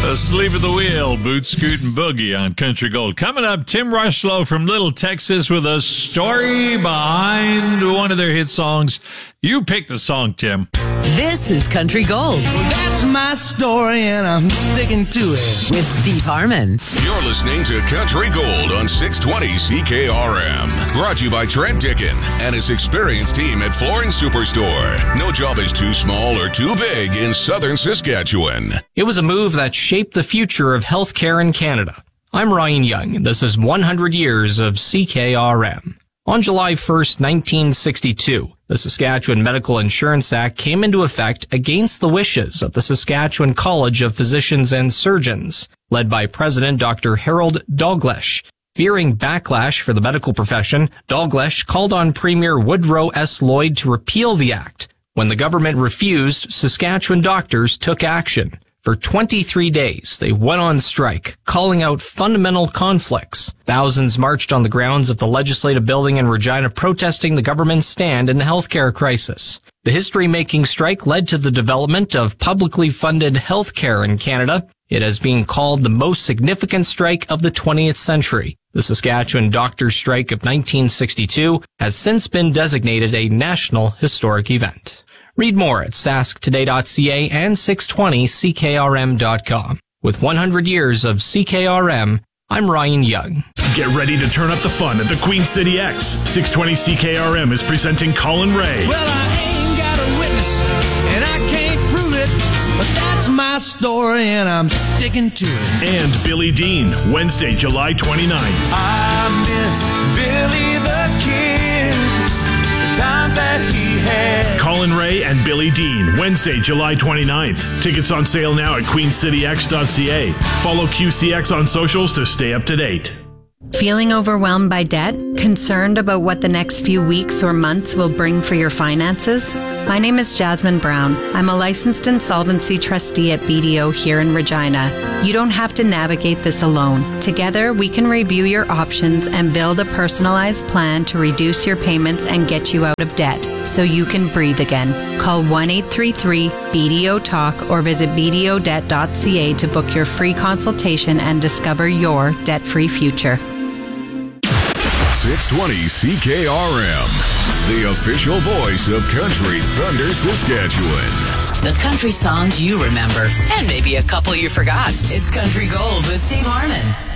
Asleep at the wheel, boot, scoot, and boogie on Country Gold. Coming up, Tim Rushlow from Little Texas with a story behind one of their hit songs. You pick the song, Tim. This is Country Gold. Well, that's my story, and I'm sticking to it. With Steve Harmon. You're listening to Country Gold on 620 CKRM. Brought to you by Trent Dickin and his experienced team at Flooring Superstore. No job is too small or too big in southern Saskatchewan. It was a move that shaped the future of healthcare in Canada. I'm Ryan Young, and this is 100 years of CKRM. On July 1st, 1962, the Saskatchewan Medical Insurance Act came into effect against the wishes of the Saskatchewan College of Physicians and Surgeons, led by President Dr. Harold Dalgleish. Fearing backlash for the medical profession, Dalgleish called on Premier Woodrow S. Lloyd to repeal the act. When the government refused, Saskatchewan doctors took action. For 23 days, they went on strike, calling out fundamental conflicts. Thousands marched on the grounds of the Legislative Building in Regina protesting the government's stand in the healthcare crisis. The history-making strike led to the development of publicly funded healthcare in Canada. It has been called the most significant strike of the 20th century. The Saskatchewan Doctors' Strike of 1962 has since been designated a national historic event. Read more at sasktoday.ca and 620ckrm.com. With 100 years of CKRM, I'm Ryan Young. Get ready to turn up the fun at the Queen City X. 620 CKRM is presenting Colin Ray. Well, I ain't got a witness, and I can't prove it, but that's my story, and I'm sticking to it. And Billy Dean, Wednesday, July 29th. I miss Billy the Kid, the times that he had. Colin Ray and Billy Dean, Wednesday, July 29th. Tickets on sale now at queencityx.ca. Follow QCX on socials to stay up to date. Feeling overwhelmed by debt? Concerned about what the next few weeks or months will bring for your finances? My name is Jasmine Brown. I'm a licensed insolvency trustee at BDO here in Regina. You don't have to navigate this alone. Together, we can review your options and build a personalized plan to reduce your payments and get you out of debt so you can breathe again. Call 1-833-BDO-TALK or visit bdodebt.ca to book your free consultation and discover your debt-free future. 620 CKRM, the official voice of Country Thunder Saskatchewan. The country songs you remember, and maybe a couple you forgot. It's Country Gold with Steve Harmon.